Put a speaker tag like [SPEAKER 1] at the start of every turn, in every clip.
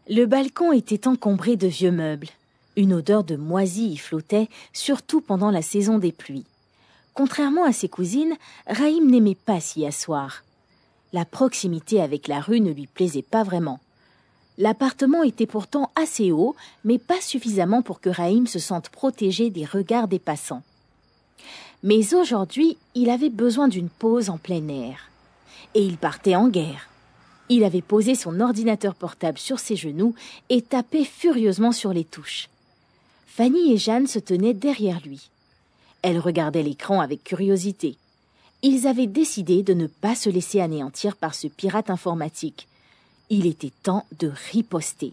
[SPEAKER 1] Le balcon était encombré de vieux meubles. Une odeur de moisi y flottait, surtout pendant la saison des pluies. Contrairement à ses cousines, Raïm n'aimait pas s'y asseoir. La proximité avec la rue ne lui plaisait pas vraiment. L'appartement était pourtant assez haut, mais pas suffisamment pour que Raïm se sente protégé des regards des passants. Mais aujourd'hui, il avait besoin d'une pause en plein air. Et il partait en guerre. Il avait posé son ordinateur portable sur ses genoux et tapait furieusement sur les touches. Fanny et Jeanne se tenaient derrière lui. Elles regardaient l'écran avec curiosité. Ils avaient décidé de ne pas se laisser anéantir par ce pirate informatique. Il était temps de riposter.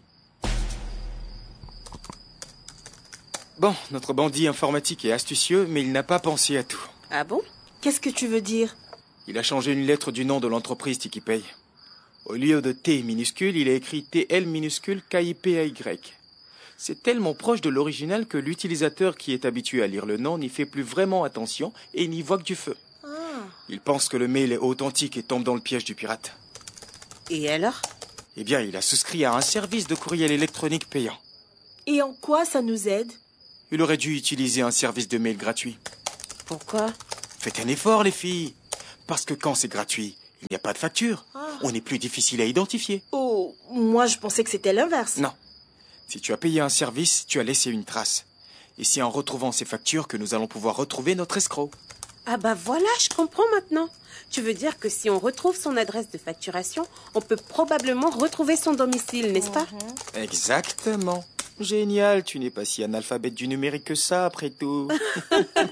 [SPEAKER 2] Bon, notre bandit informatique est astucieux, mais il n'a pas pensé à tout.
[SPEAKER 3] Ah bon? Qu'est-ce que tu veux dire?
[SPEAKER 2] Il a changé une lettre du nom de l'entreprise Tikipay. Au lieu de T minuscule, il a écrit TL minuscule KIPAY. C'est tellement proche de l'original que l'utilisateur qui est habitué à lire le nom n'y fait plus vraiment attention et n'y voit que du feu. Il pense que le mail est authentique et tombe dans le piège du pirate.
[SPEAKER 3] Et alors?
[SPEAKER 2] Eh bien, il a souscrit à un service de courriel électronique payant.
[SPEAKER 4] Et en quoi ça nous aide?
[SPEAKER 2] Il aurait dû utiliser un service de mail gratuit.
[SPEAKER 3] Pourquoi?
[SPEAKER 2] Faites un effort, les filles. Parce que quand c'est gratuit, il n'y a pas de facture. On est plus difficile à identifier.
[SPEAKER 4] Oh, moi je pensais que c'était l'inverse.
[SPEAKER 2] Non. Si tu as payé un service, tu as laissé une trace. Et c'est en retrouvant ces factures que nous allons pouvoir retrouver notre escroc.
[SPEAKER 3] Ah bah voilà, je comprends maintenant. Tu veux dire que si on retrouve son adresse de facturation, on peut probablement retrouver son domicile, n'est-ce pas?
[SPEAKER 2] Exactement. Génial, tu n'es pas si analphabète du numérique que ça, après tout.